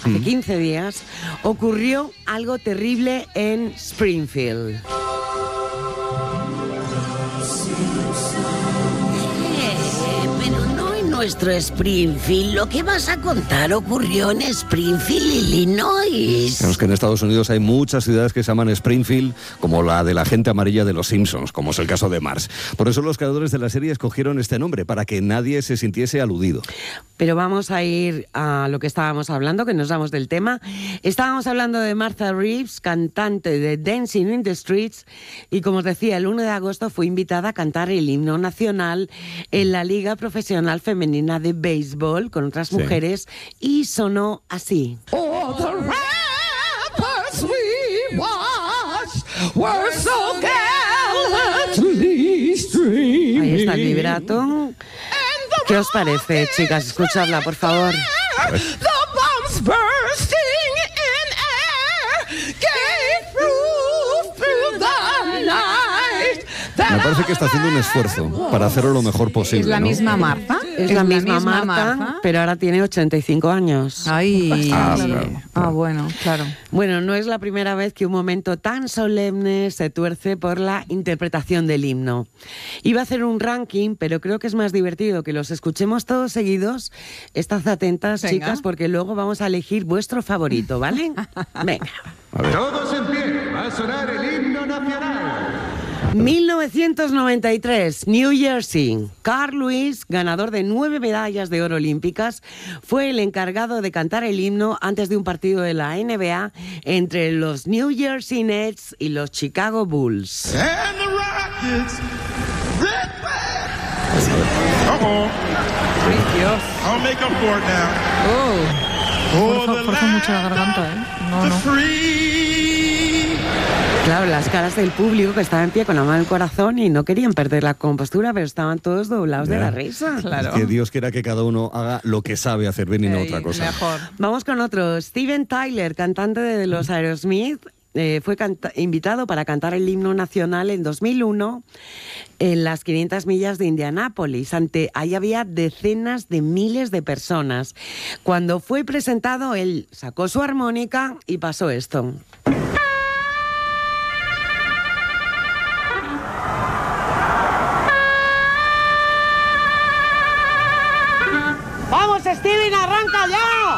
hace 15 días, ocurrió algo terrible en Springfield. Nuestro Springfield, lo que vas a contar ocurrió en Springfield, Illinois. Es que en Estados Unidos hay muchas ciudades que se llaman Springfield, como la de la gente amarilla de los Simpsons, como es el caso de Mars. Por eso los creadores de la serie escogieron este nombre, para que nadie se sintiese aludido. Pero vamos a ir a lo que estábamos hablando, que nos vamos del tema. Estábamos hablando de Martha Reeves, cantante de Dancing in the Streets, y como os decía, el 1 de agosto fue invitada a cantar el himno nacional en la Liga Profesional Femenina de Béisbol con otras mujeres, y sonó así. Oh, the rappers we watched were so gallantly streaming. Ahí está el vibrato. ¿Qué os parece, chicas? Escuchadla, por favor. The bombs bursting in air gave proof through the night. Me parece que está haciendo un esfuerzo para hacerlo lo mejor posible. ¿Es la misma Martha? Es la misma Martha, pero ahora tiene 85 años. Ay, claro. Bueno, claro. Bueno, no es la primera vez que un momento tan solemne se tuerce por la interpretación del himno. Iba a hacer un ranking, pero creo que es más divertido que los escuchemos todos seguidos. Estad atentas, Venga. chicas, porque luego vamos a elegir vuestro favorito, ¿vale? Venga. Todos en pie, va a sonar el himno nacional. 1993, New Jersey. Carl Lewis, ganador de 9 medallas de oro olímpicas, fue el encargado de cantar el himno antes de un partido de la NBA entre los New Jersey Nets y los Chicago Bulls. And the Rockets. Uh-oh. Ay, Dios. I'll make up for it now. Oh. For the Forza mucho la garganta, ¿eh? land, the free. Claro, las caras del público que estaba en pie con la mano en el corazón y no querían perder la compostura, pero estaban todos doblados de la risa. Claro. Que Dios quiera que cada uno haga lo que sabe hacer bien y no Ey, otra cosa. Mejor. Vamos con otro. Steven Tyler, cantante de los Aerosmith, fue invitado para cantar el himno nacional en 2001 en las 500 millas de Indianápolis. Ahí había decenas de miles de personas. Cuando fue presentado, él sacó su armónica y pasó esto. ¡Vamos, Steven, arranca ya!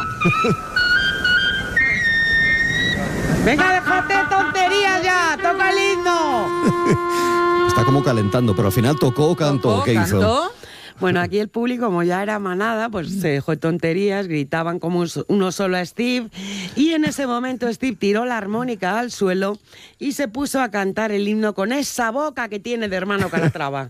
¡Venga, déjate tonterías ya! ¡Toca el himno! Está como calentando, pero al final tocó o cantó. ¿Qué hizo? ¿Cantó? Bueno, aquí el público, como ya era manada, pues se dejó de tonterías, gritaban como uno solo a Steve, y en ese momento Steve tiró la armónica al suelo y se puso a cantar el himno con esa boca que tiene de hermano Calatrava.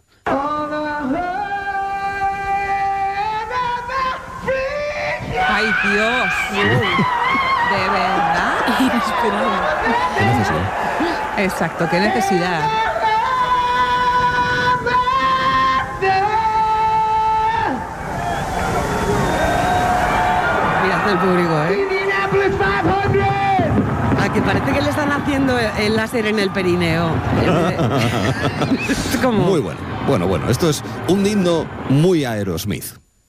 Ay, Dios. ¿De verdad? Inesperado. ¿Qué necesidad? Exacto, qué necesidad. Mirad el público, ¿eh? A que parece que le están haciendo el láser en el perineo. Es como... Muy bueno. Bueno, esto es un himno muy Aerosmith.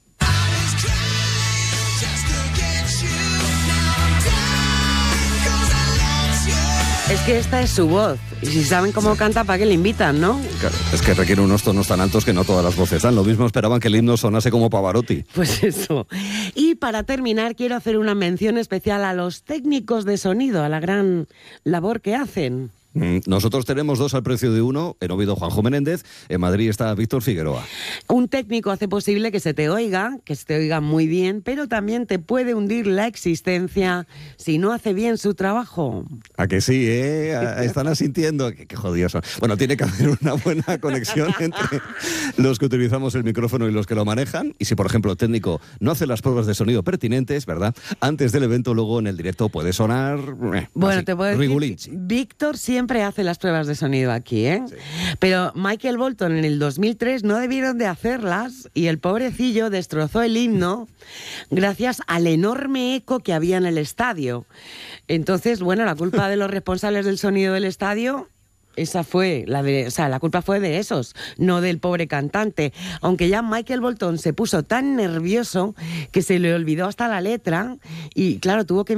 Es que esta es su voz. Y si saben cómo canta, ¿para qué le invitan, no? Claro, es que requiere unos tonos tan altos que no todas las voces dan. Lo mismo esperaban que el himno sonase como Pavarotti. Pues eso. Y para terminar, quiero hacer una mención especial a los técnicos de sonido, a la gran labor que hacen. Nosotros tenemos 2 al precio de 1. En Oviedo, Juanjo Menéndez. En Madrid está Víctor Figueroa. Un técnico hace posible que se te oiga muy bien, pero también te puede hundir la existencia si no hace bien su trabajo. ¿A que sí, Están asintiendo. Qué jodidos son. Bueno, tiene que haber una buena conexión entre los que utilizamos el micrófono y los que lo manejan. Y si, por ejemplo, el técnico no hace las pruebas de sonido pertinentes, ¿verdad? Antes del evento, luego en el directo puede sonar... Bueno, así, te puedo decir, Regulinchi. Víctor siempre hace las pruebas de sonido aquí, ¿eh? Sí. Pero Michael Bolton en el 2003 no debieron de hacerlas y el pobrecillo destrozó el himno gracias al enorme eco que había en el estadio. Entonces, bueno, la culpa de los responsables del sonido del estadio... Esa fue la culpa fue de esos, no del pobre cantante. Aunque ya Michael Bolton se puso tan nervioso que se le olvidó hasta la letra y, claro, tuvo que